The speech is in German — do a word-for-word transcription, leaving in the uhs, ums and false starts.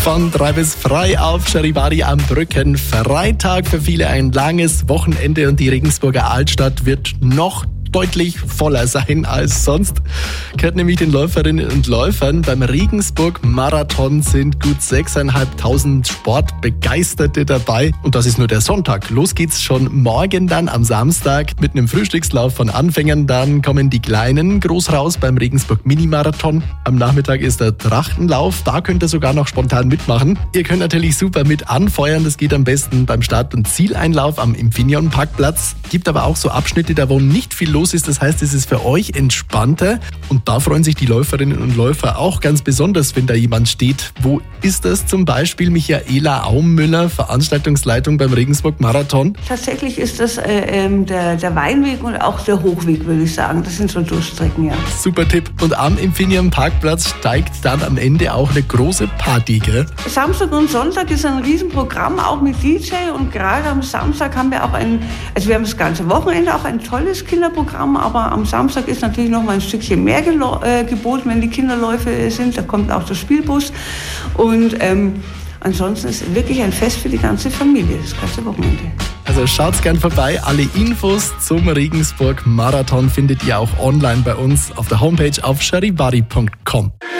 Von drei bis frei auf Charivari am Brücken. Freitag für viele ein langes Wochenende und die Regensburger Altstadt wird noch deutlich voller sein als sonst. Gehört nämlich den Läuferinnen und Läufern. Beim Regensburg-Marathon sind gut sechstausendfünfhundert Sportbegeisterte dabei. Und das ist nur der Sonntag. Los geht's schon morgen dann am Samstag mit einem Frühstückslauf von Anfängern. Dann kommen die Kleinen groß raus beim Regensburg-Mini-Marathon. Am Nachmittag ist der Trachtenlauf. Da könnt ihr sogar noch spontan mitmachen. Ihr könnt natürlich super mit anfeuern. Das geht am besten beim Start- und Zieleinlauf am Infineon-Parkplatz. Gibt aber auch so Abschnitte, da wo nicht viel los ist. Das heißt, es ist für euch entspannter und da freuen sich die Läuferinnen und Läufer auch ganz besonders, wenn da jemand steht. Wo ist das zum Beispiel? Michaela Aummüller, Veranstaltungsleitung beim Regensburg-Marathon. Tatsächlich ist das äh, äh, der, der Weinweg und auch der Hochweg, würde ich sagen. Das sind so Durchstrecken, ja. Super Tipp. Und am Infineon Parkplatz steigt dann am Ende auch eine große Party, gell? Samstag und Sonntag ist ein Riesenprogramm, auch mit D J, und gerade am Samstag haben wir auch ein, also wir haben das ganze Wochenende auch ein tolles Kinderprogramm, aber am Samstag ist natürlich noch mal ein Stückchen mehr gelo- äh, geboten, wenn die Kinderläufe sind. Da kommt auch der Spielbus und ähm, ansonsten ist es wirklich ein Fest für die ganze Familie, das ganze Wochenende. Also schaut's gern vorbei. Alle Infos zum Regensburg Marathon findet ihr auch online bei uns auf der Homepage auf charivari punkt com.